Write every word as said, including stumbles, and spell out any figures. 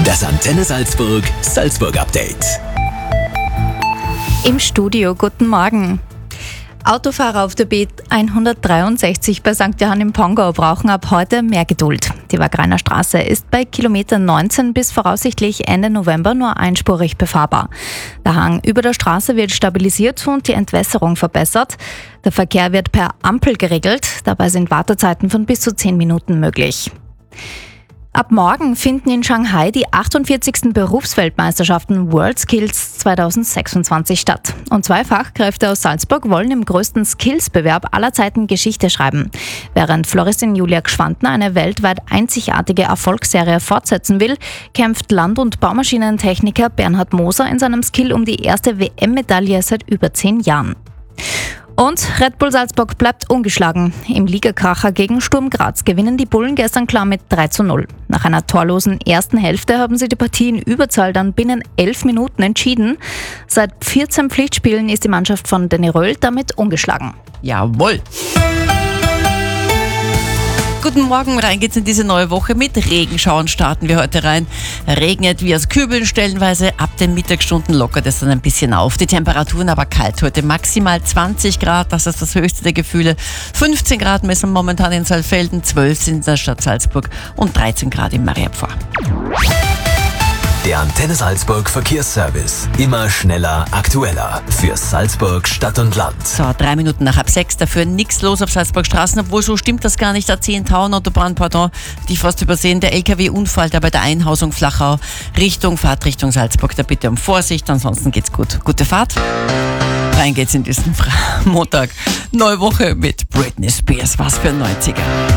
Das Antenne Salzburg Salzburg Update. Im Studio, guten Morgen. Autofahrer auf der B hundertdreiundsechzig bei Sankt Johann im Pongau brauchen ab heute mehr Geduld. Die Wagrainer Straße ist bei Kilometer neunzehn bis voraussichtlich Ende November nur einspurig befahrbar. Der Hang über der Straße wird stabilisiert und die Entwässerung verbessert. Der Verkehr wird per Ampel geregelt. Dabei sind Wartezeiten von bis zu zehn Minuten möglich. Ab morgen finden in Shanghai die achtundvierzigsten Berufsweltmeisterschaften WorldSkills zweitausendsechsundzwanzig statt. Und zwei Fachkräfte aus Salzburg wollen im größten Skills-Bewerb aller Zeiten Geschichte schreiben. Während Floristin Julia Gschwandner eine weltweit einzigartige Erfolgsserie fortsetzen will, kämpft Land- und Baumaschinentechniker Bernhard Moser in seinem Skill um die erste W M-Medaille seit über zehn Jahren. Und Red Bull Salzburg bleibt ungeschlagen. Im Ligakracher gegen Sturm Graz gewinnen die Bullen gestern klar mit drei zu null. Nach einer torlosen ersten Hälfte haben sie die Partie in Überzahl dann binnen elf Minuten entschieden. Seit vierzehn Pflichtspielen ist die Mannschaft von Danny Röhl damit ungeschlagen. Jawohl! Guten Morgen, rein geht's in diese neue Woche. Mit Regenschauern starten wir heute rein. Regnet wie aus Kübeln stellenweise. Ab den Mittagsstunden lockert es dann ein bisschen auf. Die Temperaturen aber kalt heute. Maximal zwanzig Grad, das ist das höchste der Gefühle. fünfzehn Grad messen momentan in Saalfelden, zwölf sind in der Stadt Salzburg und dreizehn Grad in Mariapfarr. Der Antenne Salzburg Verkehrsservice. Immer schneller, aktueller. Für Salzburg, Stadt und Land. So, drei Minuten nach halb sechs, dafür nichts los auf Salzburg Straßen, obwohl so stimmt das gar nicht. A zehn Tauern-Autobahn, pardon, die fast übersehen. Der L K W-Unfall da bei der Einhausung Flachau, Richtung, Fahrtrichtung Salzburg. Da bitte um Vorsicht, ansonsten geht's gut. Gute Fahrt. Rein geht's in diesen Montag. Neue Woche mit Britney Spears. Was für ein neunziger.